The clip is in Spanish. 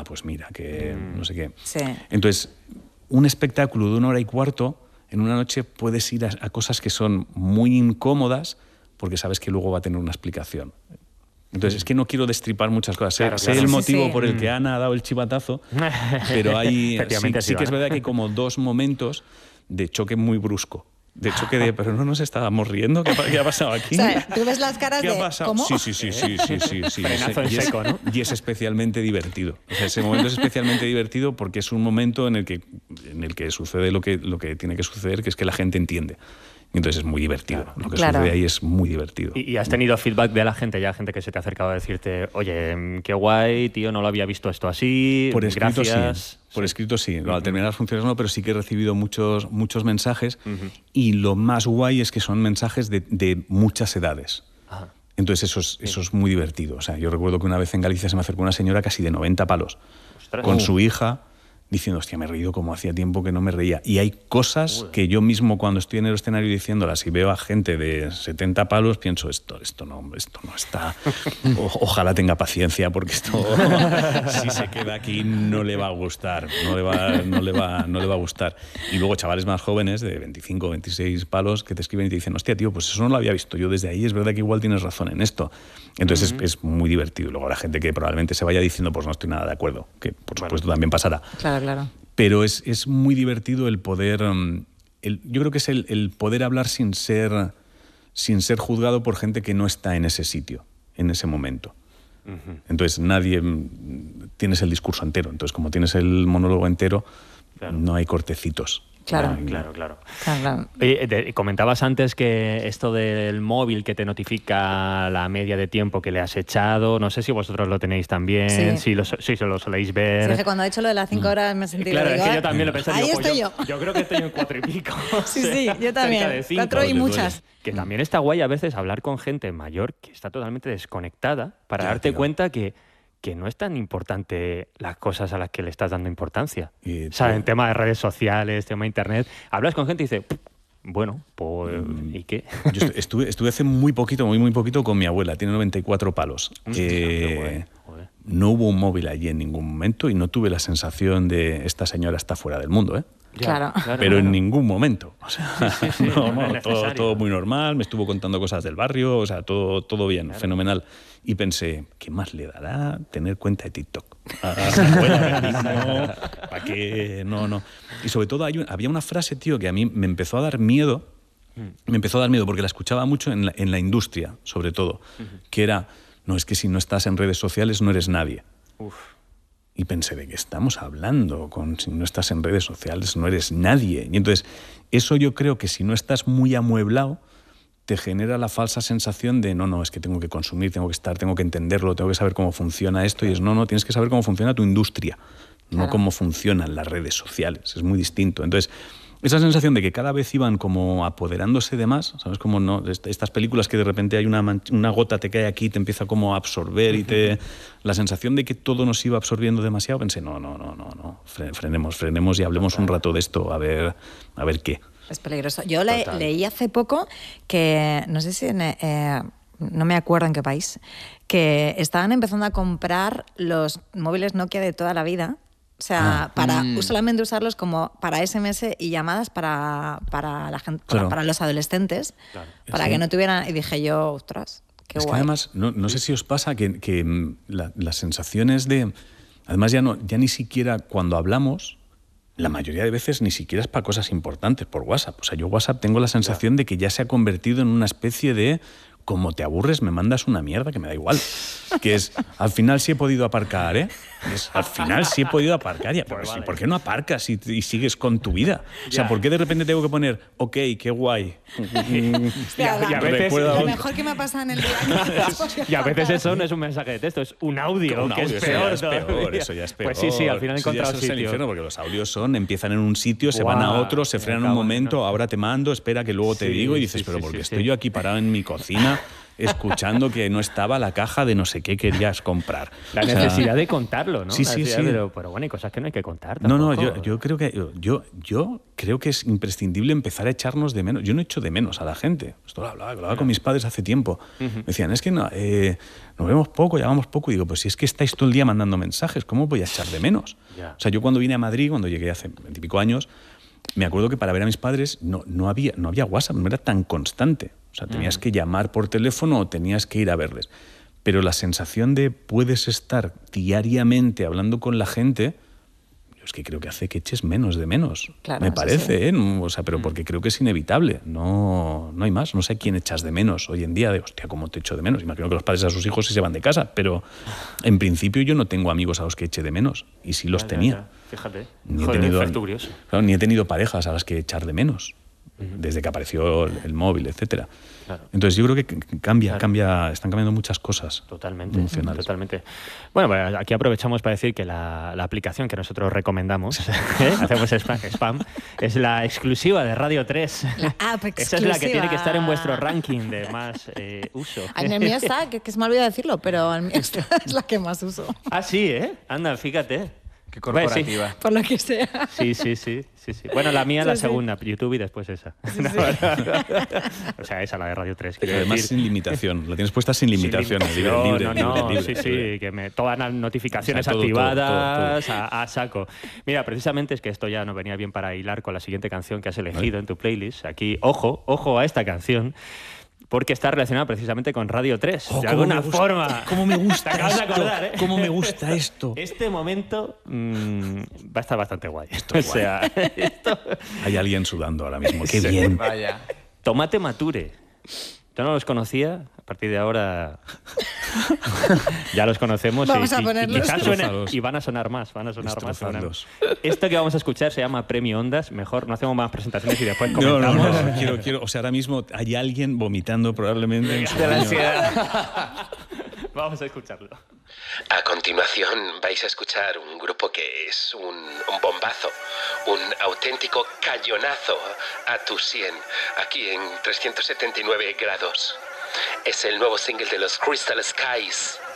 pues mira, que no sé qué. Sí. Entonces, un espectáculo de 1 hora y cuarto, en una noche puedes ir a cosas que son muy incómodas porque sabes que luego va a tener una explicación. Entonces, es que no quiero destripar muchas cosas. Claro, Sé el motivo Sí. por el que Ana ha dado el chivatazo, pero hay sí que es verdad que hay como 2 momentos de choque muy brusco. De choque de, pero no nos estábamos riendo, ¿qué ha pasado aquí? O sea, tú ves las caras ¿Qué de... ha pasado? ¿Cómo? Sí. Frenazo en seco, ¿no? Y es especialmente divertido. O sea, ese momento es especialmente divertido porque es un momento en el que sucede lo que tiene que suceder, que es que la gente entiende. Y entonces es muy divertido. Lo que sucede ahí es muy divertido. ¿Y has tenido feedback de la gente, ya gente que se te ha acercado a decirte, oye, qué guay, tío, no lo había visto esto así, por escrito gracias? Sí. Por escrito sí. Al terminar las funciones no, pero sí que he recibido muchos mensajes y lo más guay es que son mensajes de muchas edades. Ajá. Entonces eso es muy divertido. O sea, yo recuerdo que una vez en Galicia se me acercó una señora casi de 90 palos. Ostras. Con su hija, diciendo, hostia, me he reído como hacía tiempo que no me reía. Y hay cosas que yo mismo cuando estoy en el escenario diciéndolas y veo a gente de 70 palos, pienso, esto no está... Ojalá tenga paciencia porque esto, si se queda aquí, no le va a gustar. No le va a gustar. Y luego chavales más jóvenes, de 25, 26 palos, que te escriben y te dicen, hostia, tío, pues eso no lo había visto yo desde ahí, es verdad que igual tienes razón en esto. Entonces es muy divertido. Luego la gente que probablemente se vaya diciendo, pues no estoy nada de acuerdo, que por supuesto también pasará. Claro. Pero es muy divertido el poder... yo creo que es el poder hablar sin ser juzgado por gente que no está en ese sitio, en ese momento. Entonces tienes el discurso entero. Entonces, como tienes el monólogo entero, no hay cortecitos. Claro. Claro. Oye, comentabas antes que esto del móvil que te notifica la media de tiempo que le has echado, no sé si vosotros lo tenéis también, si lo soléis ver. Sí, es que cuando he hecho lo de las 5 horas me he sentido... Claro, es que yo también lo pensé. Ahí estoy yo. Yo creo que estoy en 4 y pico. Sí, yo también. Cerca de 5. 4 y muchas. Que también está guay a veces hablar con gente mayor que está totalmente desconectada para darte cuenta que no es tan importante las cosas a las que le estás dando importancia. O sea, en tema de redes sociales, tema de internet, hablas con gente y dices, bueno, pues, ¿y qué? Yo estuve hace muy poquito con mi abuela, tiene 94 palos. No hubo un móvil allí en ningún momento y no tuve la sensación de esta señora está fuera del mundo, ¿eh? Claro. Pero en ningún momento. O sea, sí, todo muy normal, me estuvo contando cosas del barrio, o sea, todo bien, fenomenal. Y pensé, ¿qué más le dará tener cuenta de TikTok? ¿Para qué? No. Y sobre todo había una frase, tío, que a mí me empezó a dar miedo. Me empezó a dar miedo porque la escuchaba mucho en la industria, sobre todo, que era, no, es que si no estás en redes sociales no eres nadie. Y pensé, ¿de qué estamos hablando? Si no estás en redes sociales no eres nadie. Y entonces, eso yo creo que si no estás muy amueblado, te genera la falsa sensación de no, es que tengo que consumir, tengo que estar, tengo que entenderlo, tengo que saber cómo funciona esto. Y es no, tienes que saber cómo funciona tu industria, no cómo funcionan las redes sociales. Es muy distinto. Entonces, esa sensación de que cada vez iban como apoderándose de más, ¿sabes? Como no, estas películas que de repente hay una gota, te cae aquí, te empieza como a absorber y la sensación de que todo nos iba absorbiendo demasiado, pensé, no, frenemos y hablemos un rato de esto, a ver qué. Es peligroso. Yo leí hace poco que, no sé si no me acuerdo en qué país, que estaban empezando a comprar los móviles Nokia de toda la vida. O sea, para solamente usarlos como para SMS y llamadas para la gente, para los adolescentes, para que no tuvieran... Y dije yo, ostras, qué guay. Es que además, no sé si os pasa que las sensaciones de... Además, ya ni siquiera cuando hablamos, la mayoría de veces ni siquiera es para cosas importantes por WhatsApp. O sea, yo WhatsApp tengo la sensación de que ya se ha convertido en una especie de... Como te aburres, me mandas una mierda que me da igual. Que es, al final sí he podido aparcar, ¿eh? Al final sí he podido aparcar. Ya, pero ¿por qué no aparcas y sigues con tu vida? O sea, ¿por qué de repente tengo que poner, ok, qué guay? Y a veces, lo mejor que me ha pasado en el día. Y a veces eso no es un mensaje de texto, es un audio, que es peor. Eso ya es peor. Pues sí, al final he encontrado sitio. Es el infierno, porque los audios empiezan en un sitio, se van a otro, se frenan un momento, ahora te mando, espera que luego te digo, y dices, pero porque estoy yo aquí parado en mi cocina escuchando que no estaba la caja de no sé qué querías comprar. La necesidad de contarlo, ¿no? Sí, sí. Pero bueno, hay cosas que no hay que contar tampoco. No, yo creo que es imprescindible empezar a echarnos de menos. Yo no echo de menos a la gente. Esto lo hablaba con mis padres hace tiempo. Me decían, es que nos vemos poco, llamamos poco. Y digo, pues si es que estáis todo el día mandando mensajes, ¿cómo voy a echar de menos? O sea, yo cuando vine a Madrid, cuando llegué hace 20 y pico años, me acuerdo que para ver a mis padres no había WhatsApp, no era tan constante. O sea, tenías que llamar por teléfono o tenías que ir a verles. Pero la sensación de puedes estar diariamente hablando con la gente, es que creo que hace que eches menos de menos. Claro, me parece, sí. O sea, pero porque creo que es inevitable. No hay más. No sé quién echas de menos hoy en día. De, hostia, ¿cómo te echo de menos? Imagino que los padres a sus hijos sí se van de casa, pero en principio yo no tengo amigos a los que eche de menos. Y sí los tenía. Fíjate. Ni he tenido parejas a las que echar de menos. Desde que apareció el móvil, etcétera. Claro. Entonces yo creo que están cambiando muchas cosas. Totalmente. Bueno, pues aquí aprovechamos para decir que la aplicación que nosotros recomendamos, hacemos spam, es la exclusiva de Radio 3. La app exclusiva. Esa es la que tiene que estar en vuestro ranking de más uso. En el mío está, que se me olvidó decirlo, pero en el mío es la que más uso. Ah, sí, ¿eh? Anda, fíjate. Qué corporativa. Sí, por lo que sea. Sí. Bueno, la mía la segunda, YouTube y después esa. Sí. O sea, esa, la de Radio 3. Además, sin limitación. La tienes puesta sin limitación. Libre. Sí, que todas las notificaciones activadas todo. A saco. Mira, precisamente es que esto ya no venía bien para hilar con la siguiente canción que has elegido en tu playlist. Aquí, ojo a esta canción. Porque está relacionado precisamente con Radio 3. De alguna forma. ¿Cómo me gusta te acabas de acordar, ¿eh? ¿Cómo me gusta esto? Este momento va a estar bastante guay. Esto. Hay alguien sudando ahora mismo. ¡Qué bien! Vaya. Tomate Mature. Yo no los conocía. A partir de ahora ya los conocemos. Vamos a ponerlos. Y quizás suenen, y van a sonar más. Esto que vamos a escuchar se llama Premio Ondas. Mejor no hacemos más presentaciones y después comentamos. No. Quiero. O sea, ahora mismo hay alguien vomitando probablemente en su baño. Vamos a escucharlo. A continuación vais a escuchar un grupo que es un bombazo, un auténtico cañonazo a tu 100, aquí en 379 grados. Es el nuevo single de los Crystal Skies.